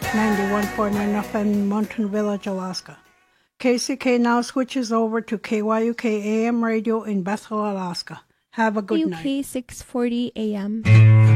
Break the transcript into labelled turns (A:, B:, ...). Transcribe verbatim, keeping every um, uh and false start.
A: ninety-one point nine F M in Mountain Village, Alaska. K C K now switches over to K Y U K A M radio in Bethel, Alaska. Have a good night.
B: K Y U K six forty A M.